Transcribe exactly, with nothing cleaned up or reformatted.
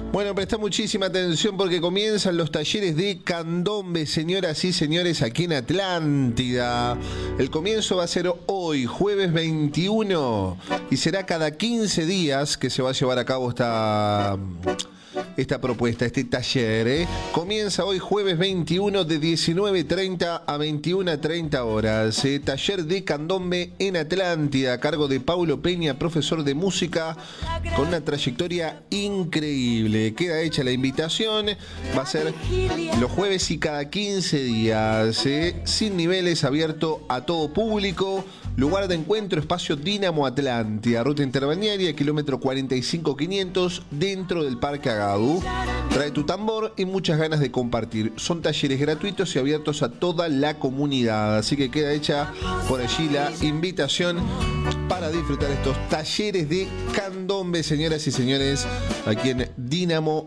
Bueno, presta muchísima atención porque comienzan los talleres de candombe, señoras y señores, aquí en Atlántida. El comienzo va a ser hoy, jueves veintiuno, y será cada quince días que se va a llevar a cabo esta... esta propuesta, este taller, ¿eh? Comienza hoy jueves veintiuno de diecinueve treinta a veintiuna treinta horas. ¿eh? Taller de candombe en Atlántida, a cargo de Paulo Peña, profesor de música, con una trayectoria increíble. Queda hecha la invitación, va a ser los jueves y cada quince días, ¿eh? Sin niveles, abierto a todo público. Lugar de encuentro, espacio Dínamo Atlántida, ruta interbalnearia, kilómetro cuarenta y cinco quinientos, dentro del Parque Agadu. Trae tu tambor y muchas ganas de compartir. Son talleres gratuitos y abiertos a toda la comunidad, así que queda hecha por allí la invitación para disfrutar estos talleres de candombe, señoras y señores, aquí en Dínamo